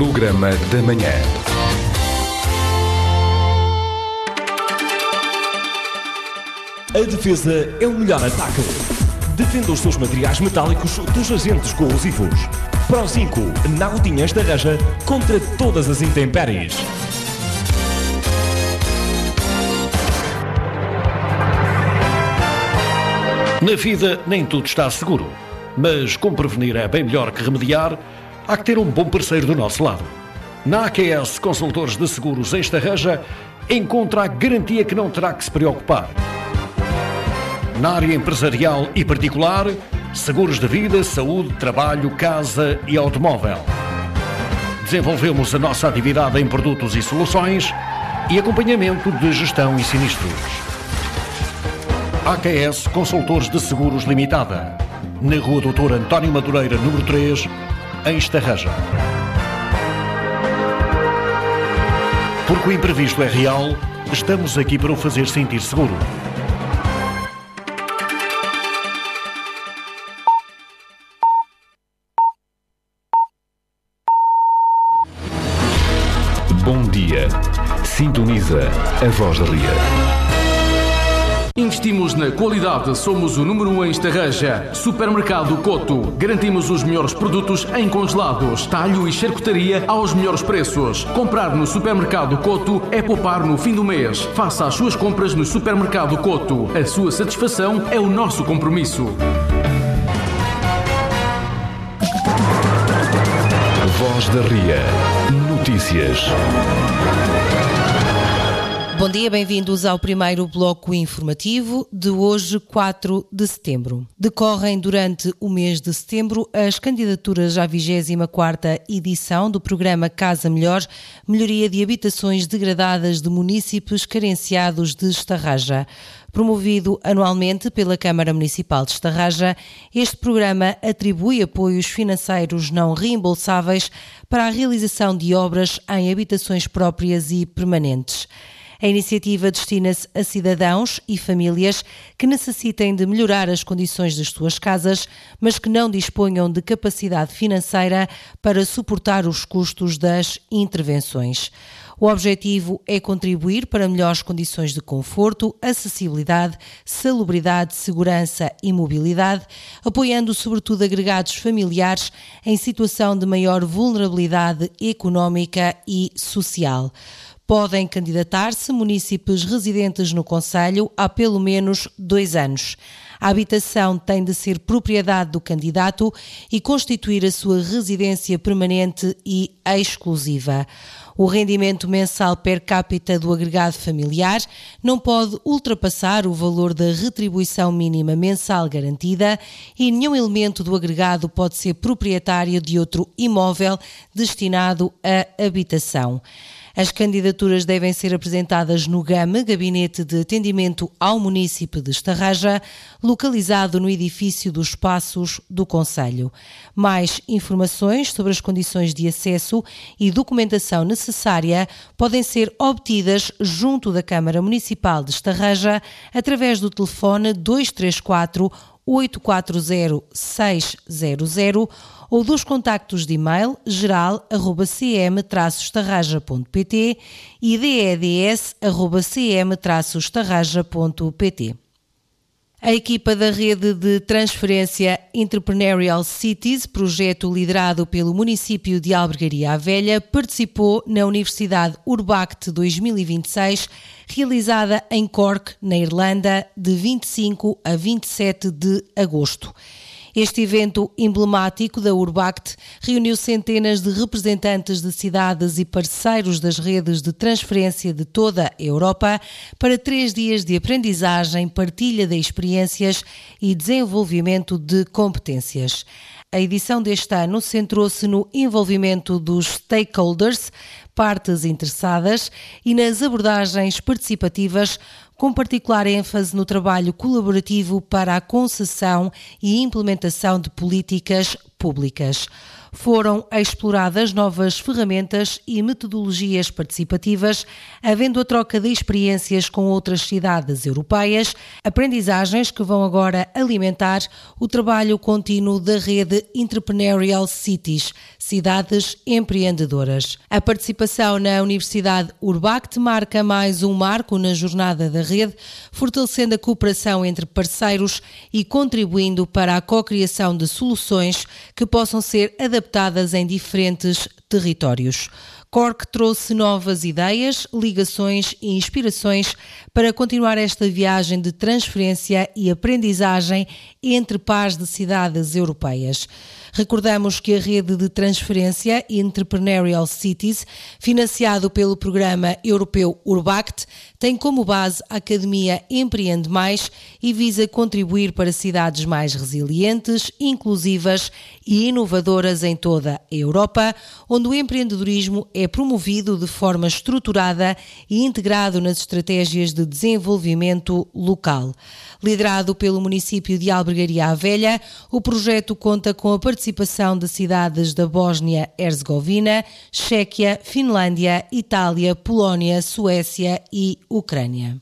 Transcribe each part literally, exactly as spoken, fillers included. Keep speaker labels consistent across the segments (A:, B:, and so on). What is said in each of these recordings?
A: Programa da Manhã.
B: A defesa é o melhor ataque. Defenda os seus materiais metálicos dos agentes corrosivos. Pro cinco, Nautinhas da Reja contra todas as intempéries.
C: Na vida nem tudo está seguro, mas como prevenir é bem melhor que remediar, há que ter um bom parceiro do nosso lado. Na A Q S Consultores de Seguros em Estarreja, encontra a garantia que não terá que se preocupar. Na área empresarial e particular, seguros de vida, saúde, trabalho, casa e automóvel. Desenvolvemos a nossa atividade em produtos e soluções e acompanhamento de gestão e sinistros. A Q S Consultores de Seguros Limitada, na Rua doutor António Madureira, número três, em Estarreja. Porque o imprevisto é real, estamos aqui para o fazer sentir seguro.
A: Bom dia. Sintoniza a Voz da Ria.
D: Investimos na qualidade, somos o número um em Estarreja. Supermercado Coto. Garantimos os melhores produtos em congelados, talho e charcutaria aos melhores preços. Comprar no Supermercado Coto é poupar no fim do mês. Faça as suas compras no Supermercado Coto. A sua satisfação é o nosso compromisso.
A: Voz da Ria. Notícias.
E: Bom dia, bem-vindos ao primeiro bloco informativo de hoje, quatro de setembro. Decorrem durante o mês de setembro as candidaturas à vigésima quarta edição do programa Casa Melhor, melhoria de habitações degradadas de munícipes carenciados de Estarreja. Promovido anualmente pela Câmara Municipal de Estarreja, este programa atribui apoios financeiros não reembolsáveis para a realização de obras em habitações próprias e permanentes. A iniciativa destina-se a cidadãos e famílias que necessitem de melhorar as condições das suas casas, mas que não disponham de capacidade financeira para suportar os custos das intervenções. O objetivo é contribuir para melhores condições de conforto, acessibilidade, salubridade, segurança e mobilidade, apoiando sobretudo agregados familiares em situação de maior vulnerabilidade económica e social. Podem candidatar-se munícipes residentes no concelho há pelo menos dois anos. A habitação tem de ser propriedade do candidato e constituir a sua residência permanente e exclusiva. O rendimento mensal per capita do agregado familiar não pode ultrapassar o valor da retribuição mínima mensal garantida e nenhum elemento do agregado pode ser proprietário de outro imóvel destinado à habitação. As candidaturas devem ser apresentadas no GAME, Gabinete de Atendimento ao Munícipe de Estarreja, localizado no edifício dos Passos do Concelho. Mais informações sobre as condições de acesso e documentação necessária podem ser obtidas junto da Câmara Municipal de Estarreja através do telefone dois três quatro, oito quatro zero, seis zero zero ou dos contactos de e-mail geral arroba c m traço estarreja ponto p t e d e d s arroba c m traço estarreja ponto p t. A equipa da rede de transferência Entrepreneurial Cities, projeto liderado pelo município de Albergaria à Velha, participou na Universidade Urbact dois mil e vinte e seis, realizada em Cork, na Irlanda, de vinte e cinco a vinte e sete de agosto. Este evento emblemático da Urbact reuniu centenas de representantes de cidades e parceiros das redes de transferência de toda a Europa para três dias de aprendizagem, partilha de experiências e desenvolvimento de competências. A edição deste ano centrou-se no envolvimento dos stakeholders, partes interessadas, e nas abordagens participativas, com particular ênfase no trabalho colaborativo para a concessão e implementação de políticas públicas. foram exploradas novas ferramentas e metodologias participativas, havendo a troca de experiências com outras cidades europeias, aprendizagens que vão agora alimentar o trabalho contínuo da rede Entrepreneurial Cities, cidades empreendedoras. A participação na Universidade Urbact marca mais um marco na jornada da rede, fortalecendo a cooperação entre parceiros e contribuindo para a cocriação de soluções que possam ser adaptadas em diferentes territórios. Cork trouxe novas ideias, ligações e inspirações para continuar esta viagem de transferência e aprendizagem entre pares de cidades europeias. Recordamos que a rede de transferência Entrepreneurial Cities, financiado pelo programa europeu Urbact, tem como base a Academia Empreende Mais e visa contribuir para cidades mais resilientes, inclusivas e inovadoras em toda a Europa, onde o empreendedorismo é promovido de forma estruturada e integrado nas estratégias de desenvolvimento local. Liderado pelo município de Albergaria à Velha, o projeto conta com a participação de cidades da Bósnia-Herzegovina, Chequia, Finlândia, Itália, Polónia, Suécia e Ucrânia.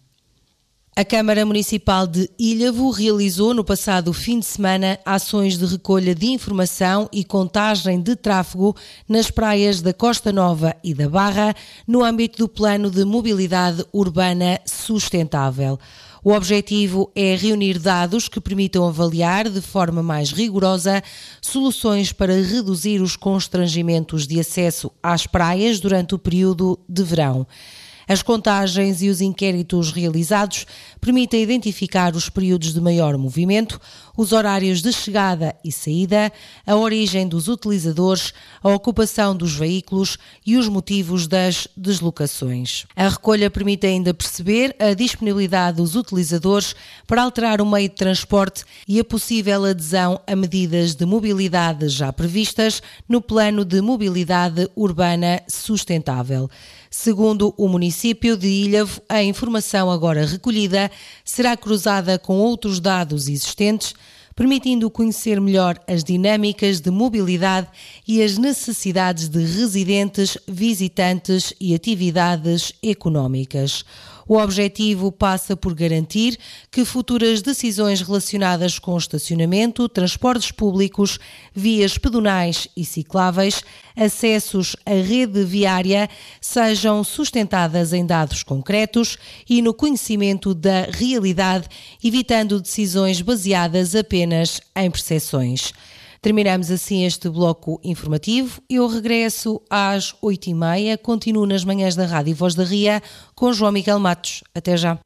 E: A Câmara Municipal de Ilhavo realizou no passado fim de semana ações de recolha de informação e contagem de tráfego nas praias da Costa Nova e da Barra, no âmbito do Plano de Mobilidade Urbana Sustentável. O objetivo é reunir dados que permitam avaliar de forma mais rigorosa soluções para reduzir os constrangimentos de acesso às praias durante o período de verão. As contagens e os inquéritos realizados permitem identificar os períodos de maior movimento, os horários de chegada e saída, a origem dos utilizadores, a ocupação dos veículos e os motivos das deslocações. A recolha permite ainda perceber a disponibilidade dos utilizadores para alterar o meio de transporte e a possível adesão a medidas de mobilidade já previstas no Plano de Mobilidade Urbana Sustentável. Segundo o município de Ilhavo, a informação agora recolhida será cruzada com outros dados existentes, permitindo conhecer melhor as dinâmicas de mobilidade e as necessidades de residentes, visitantes e atividades económicas. O objetivo passa por garantir que futuras decisões relacionadas com estacionamento, transportes públicos, vias pedonais e cicláveis, acessos à rede viária, sejam sustentadas em dados concretos e no conhecimento da realidade, evitando decisões baseadas apenas em percepções. Terminamos assim este bloco informativo. Eu regresso às oito e meia, continuo nas manhãs da Rádio Voz da Ria com João Miguel Matos. Até já.